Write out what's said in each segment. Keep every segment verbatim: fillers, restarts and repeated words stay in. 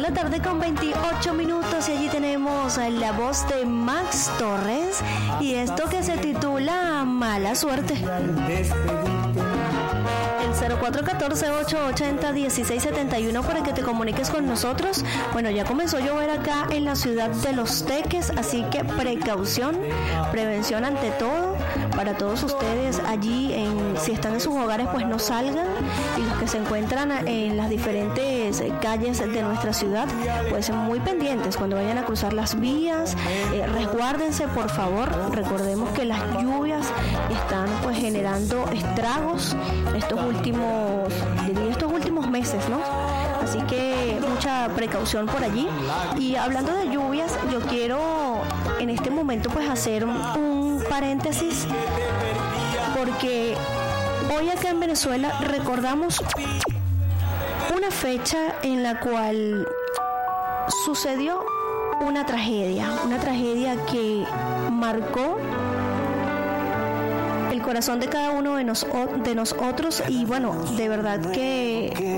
la tarde con veintiocho minutos y allí tenemos la voz de Max Torres y esto que se titula Mala Suerte. El cero cuatro uno cuatro, ocho ocho cero, uno seis siete uno para que te comuniques con nosotros. Bueno, ya comenzó a llover acá en la ciudad de Los Teques, así que precaución, prevención ante todo para todos ustedes allí. En, si están en sus hogares, pues no salgan, y los que se encuentran en las diferentes calles de nuestra ciudad, pues muy pendientes cuando vayan a cruzar las vías. Eh, resguárdense, por favor. Recordemos que las lluvias están pues generando estragos estos últimos, diría estos últimos meses, ¿no? Así que mucha precaución por allí. Y hablando de lluvias, yo quiero en este momento pues hacer un paréntesis, porque hoy acá en Venezuela recordamos una fecha en la cual sucedió una tragedia, una tragedia que marcó el corazón de cada uno de, nos, de nosotros, y bueno, de verdad que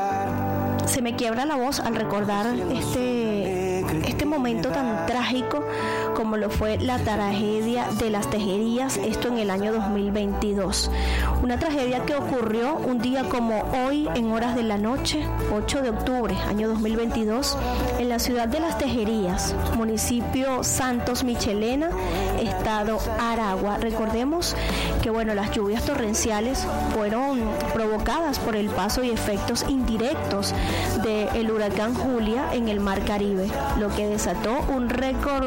se me quiebra la voz al recordar este, este momento tan trágico como lo fue la tragedia de Las Tejerías, esto en el año dos mil veintidós. Una tragedia que ocurrió un día como hoy, en horas de la noche, ocho de octubre, año dos mil veintidós, en la ciudad de Las Tejerías, municipio Santos Michelena, estado Aragua. Recordemos que bueno, las lluvias torrenciales fueron provocadas por el paso y efectos indirectos del huracán Julia en el Mar Caribe, lo que desató un récord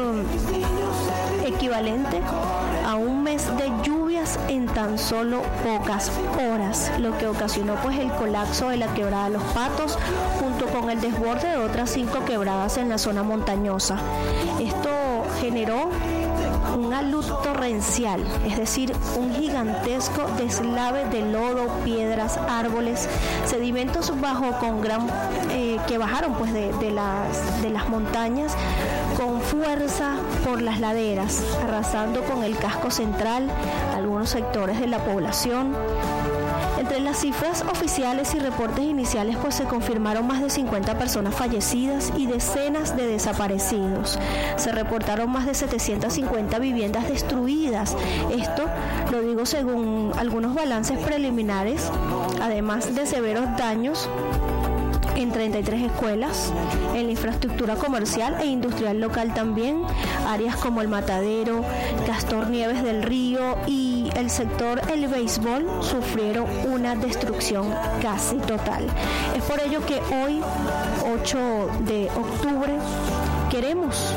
equivalente a un mes de lluvias en tan solo pocas horas, lo que ocasionó pues el colapso de la quebrada Los Patos junto con el desborde de otras cinco quebradas en la zona montañosa. Esto generó un alud torrencial, es decir, un gigantesco deslave de lodo, piedras, árboles, sedimentos bajo con gran eh, que bajaron pues de, de las de las montañas con fuerza por las laderas, arrasando con el casco central algunos sectores de la población. Entre las cifras oficiales y reportes iniciales pues se confirmaron más de cincuenta personas fallecidas y decenas de desaparecidos. Se reportaron más de setecientas cincuenta viviendas destruidas. Esto lo digo según algunos balances preliminares, además de severos daños en treinta y tres escuelas, en la infraestructura comercial e industrial local también, áreas como el Matadero, Castor Nieves del Río y el sector El Béisbol sufrieron una destrucción casi total. Es por ello que hoy, ocho de octubre, queremos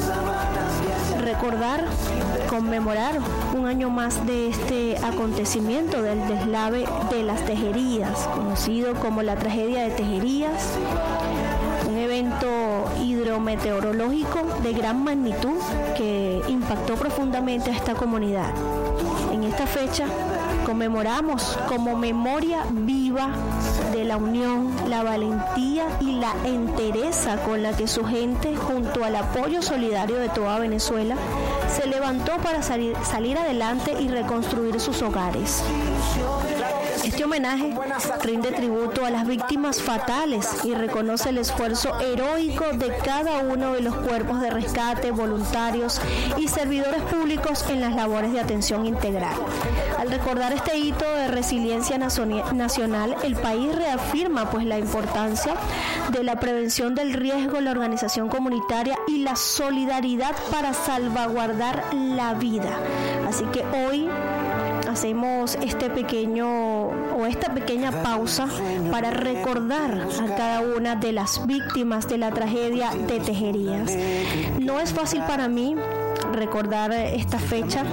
recordar, conmemorar un año más de este acontecimiento del deslave de Las Tejerías, conocido como la tragedia de Tejerías, un evento hidrometeorológico de gran magnitud que impactó profundamente a esta comunidad. En esta fecha conmemoramos como memoria viva de la unión, la valentía y la entereza con la que su gente, junto al apoyo solidario de toda Venezuela, se levantó para salir, salir adelante y reconstruir sus hogares. Este homenaje rinde tributo a las víctimas fatales y reconoce el esfuerzo heroico de cada uno de los cuerpos de rescate, voluntarios y servidores públicos en las labores de atención integral. Al recordar este hito de resiliencia nacional, el país reafirma pues la importancia de la prevención del riesgo, la organización comunitaria y la solidaridad para salvaguardar la vida. Así que hoy hacemos este pequeño o esta pequeña pausa para recordar a cada una de las víctimas de la tragedia de Tejerías. No es fácil para mí recordar esta fecha,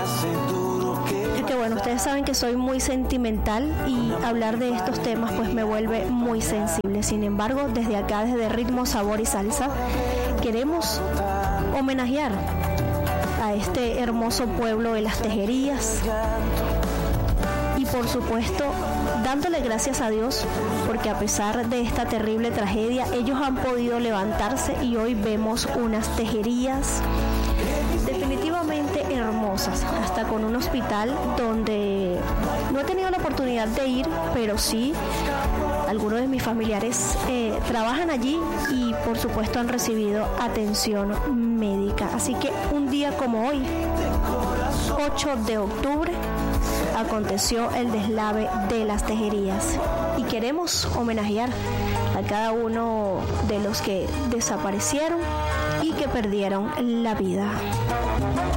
que bueno, ustedes saben que soy muy sentimental y hablar de estos temas pues me vuelve muy sensible. Sin embargo, desde acá, desde Ritmo, Sabor y Salsa, queremos homenajear a este hermoso pueblo de Las Tejerías y por supuesto dándole gracias a Dios porque a pesar de esta terrible tragedia ellos han podido levantarse y hoy vemos unas tejerías definitivamente hermosas, hasta con un hospital donde no he tenido la oportunidad de ir, pero sí Algunos de mis familiares eh, trabajan allí y por supuesto han recibido atención médica. Así que un día como hoy, ocho de octubre, aconteció el deslave de las Tejerías y queremos homenajear a cada uno de los que desaparecieron y que perdieron la vida.